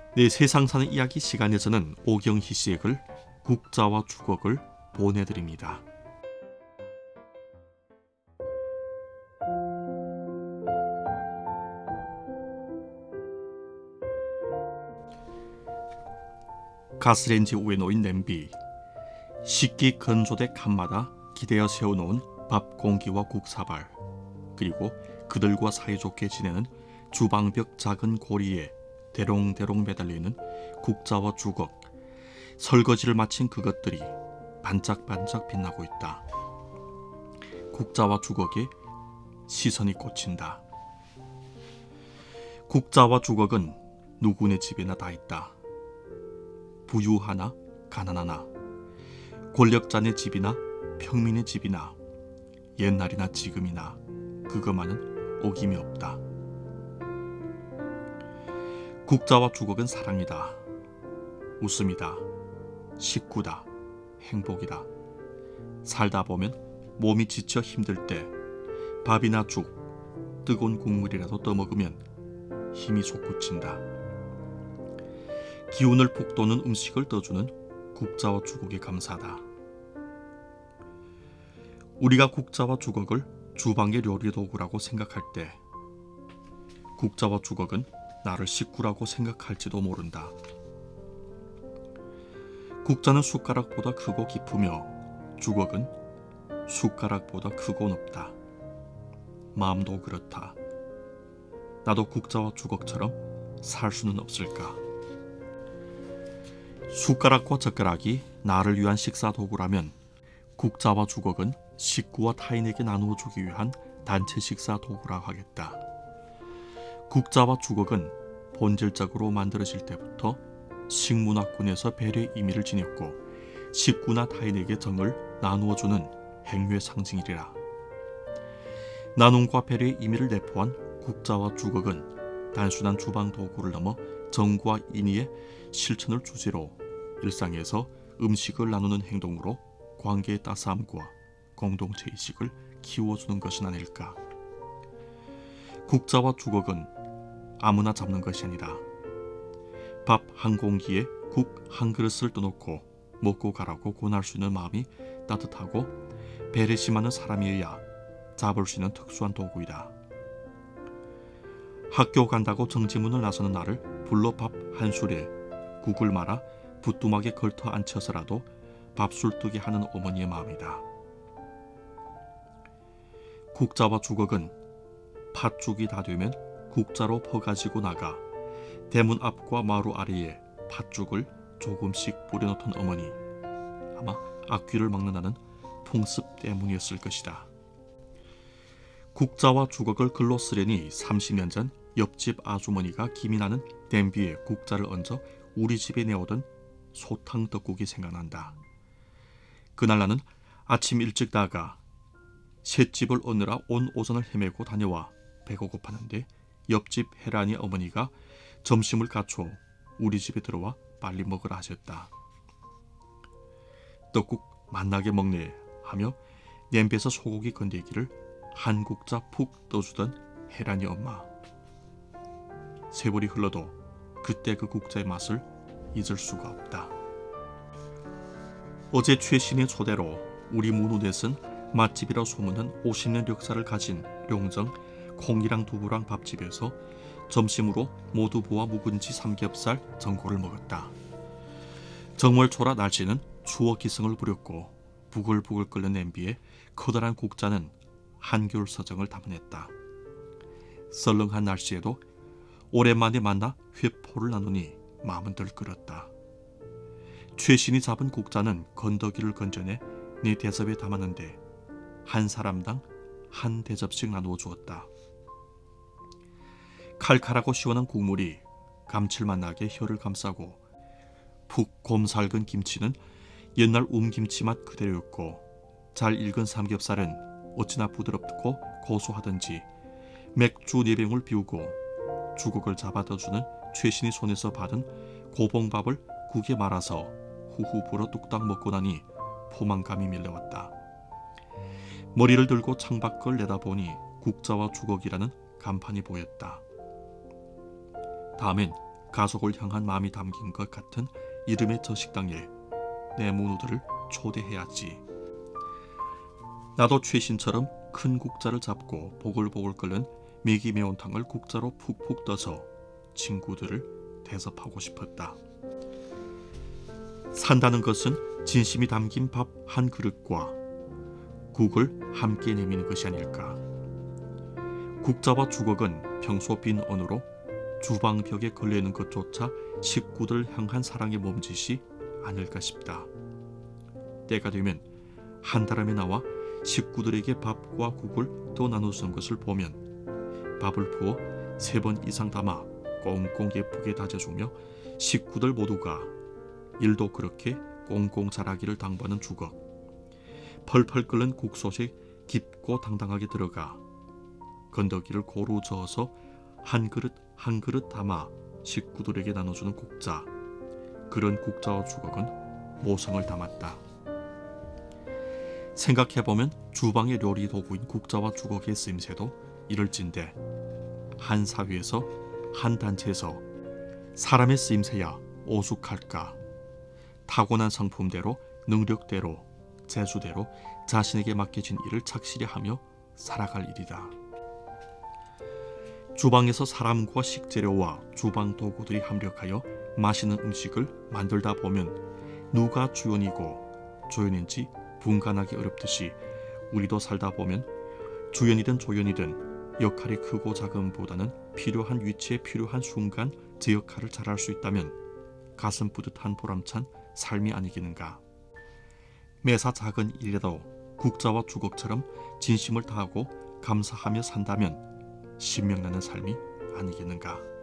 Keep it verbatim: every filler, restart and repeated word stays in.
내 세상 사는 이야기 시간에서는 오경희 씨의 글 국자와 주걱을 보내드립니다. 가스레인지 위에 놓인 냄비, 식기 건조대 칸마다 기대어 세워놓은 밥 공기와 국사발, 그리고 그들과 사이좋게 지내는 주방벽 작은 고리에 대롱대롱 매달려 있는 국자와 주걱, 설거지를 마친 그것들이 반짝반짝 빛나고 있다. 국자와 주걱에 시선이 꽂힌다. 국자와 주걱은 누구네 집에나 다 있다. 부유하나 가난하나, 권력자네 집이나 평민의 집이나, 옛날이나 지금이나 그것만은 어김이 없다. 국자와 주걱은 사랑이다. 웃음이다. 식구다. 행복이다. 살다 보면 몸이 지쳐 힘들 때 밥이나 죽, 뜨거운 국물이라도 떠먹으면 힘이 솟구친다. 기운을 북돋는 음식을 떠주는 국자와 주걱에 감사하다. 우리가 국자와 주걱을 주방의 요리 도구라고 생각할 때 국자와 주걱은 나를 식구라고 생각할지도 모른다. 국자는 숟가락보다 크고 깊으며 주걱은 숟가락보다 크고 높다. 마음도 그렇다. 나도 국자와 주걱처럼 살 수는 없을까? 숟가락과 젓가락이 나를 위한 식사 도구라면 국자와 주걱은 식구와 타인에게 나누어 주기 위한 단체 식사 도구라 하겠다. 국자와 주걱은 본질적으로 만들어질 때부터 식문화권에서 배려의 의미를 지녔고 식구나 타인에게 정을 나누어주는 행위의 상징이리라. 나눔과 배려의 의미를 내포한 국자와 주걱은 단순한 주방 도구를 넘어 정과 인의의 실천을 주제로 일상에서 음식을 나누는 행동으로 관계의 따스함과 공동체의식을 키워주는 것은 아닐까. 국자와 주걱은 아무나 잡는 것이 아니라 밥 한 공기에 국 한 그릇을 떠놓고 먹고 가라고 권할 수 있는 마음이 따뜻하고 배려심하는 사람이어야 잡을 수 있는 특수한 도구이다. 학교 간다고 정지문을 나서는 나를 불러 밥 한 술에 국을 말아 부뚜막에 걸터 앉혀서라도 밥술 뜨게 하는 어머니의 마음이다. 국자와 주걱은 팥죽이 다 되면 국자로 퍼가지고 나가 대문 앞과 마루 아래에 팥죽을 조금씩 뿌려놓던 어머니, 아마 앞귀를 막는다는 풍습 때문이었을 것이다. 국자와 주걱을 글로 쓰려니 삼십 년 전 옆집 아주머니가 김이 나는 냄비에 국자를 얹어 우리 집에 내오던 소탕 떡국이 생각난다. 그날 나는 아침 일찍 나가 셋집을 얻느라 온 오전을 헤매고 다녀와 배가 고팠는데 옆집 혜란이 어머니가 점심을 갖춰 우리 집에 들어와 빨리 먹으라 하셨다. 떡국 맛나게 먹네 하며 냄비에서 소고기 건더기를 한 국자 푹 떠주던 혜란이 엄마. 세월이 흘러도 그때 그 국자의 맛을 잊을 수가 없다. 어제 최신의 초대로 우리 문우넷은 맛집이라 소문난 오십 년 역사를 가진 룡정 콩이랑 두부랑 밥집에서 점심으로 모두부와 묵은지 삼겹살 전골을 먹었다. 정월 초라 날씨는 추워 기승을 부렸고 부글부글 끓는 냄비에 커다란 국자는 한겨울 서정을 담아냈다. 썰렁한 날씨에도 오랜만에 만나 회포를 나누니 마음은 들끓었다. 최신이 잡은 국자는 건더기를 건져내 네 대접에 담았는데 한 사람당 한 대접씩 나누어 주었다. 칼칼하고 시원한 국물이 감칠맛 나게 혀를 감싸고 푹 곰살근 김치는 옛날 움김치 맛 그대로였고 잘 익은 삼겹살은 어찌나 부드럽고 고소하던지 맥주 네 병을 비우고 주걱을 잡아다주는 최신이 손에서 받은 고봉밥을 국에 말아서 후후 불어 뚝딱 먹고 나니 포만감이 밀려왔다. 머리를 들고 창밖을 내다보니 국자와 주걱이라는 간판이 보였다. 다음엔 가족을 향한 마음이 담긴 것 같은 이름의 저 식당에 내 모누들을 초대해야지. 나도 최신처럼 큰 국자를 잡고 보글보글 끓는 매기 매운탕을 국자로 푹푹 떠서 친구들을 대접하고 싶었다. 산다는 것은 진심이 담긴 밥 한 그릇과 국을 함께 내미는 것이 아닐까. 국자와 주걱은 평소 빈 언으로 주방벽에 걸려있는 것조차 식구들 향한 사랑의 몸짓이 아닐까 싶다. 때가 되면 한다람에 나와 식구들에게 밥과 국을 더 나눠주는 것을 보면 밥을 부어 세 번 이상 담아 꽁꽁 예쁘게 다져주며 식구들 모두가 일도 그렇게 꽁꽁 자라기를 당부하는 주걱, 펄펄 끓는 국솥에 깊고 당당하게 들어가 건더기를 고루 저어서 한 그릇 한 그릇 담아 식구들에게 나눠주는 국자, 그런 국자와 주걱은 모성을 담았다. 생각해보면 주방의 요리 도구인 국자와 주걱의 쓰임새도 이럴진데 한 사회에서 한 단체에서 사람의 쓰임새야 오죽할까. 타고난 성품대로 능력대로 재수대로 자신에게 맡겨진 일을 착실히 하며 살아갈 일이다. 주방에서 사람과 식재료와 주방 도구들이 합력하여 맛있는 음식을 만들다 보면 누가 주연이고 조연인지 분간하기 어렵듯이 우리도 살다 보면 주연이든 조연이든 역할이 크고 작음보다는 필요한 위치에 필요한 순간 제 역할을 잘할 수 있다면 가슴 뿌듯한 보람찬 삶이 아니겠는가. 매사 작은 일이라도 국자와 주걱처럼 진심을 다하고 감사하며 산다면 신명나는 삶이 아니겠는가.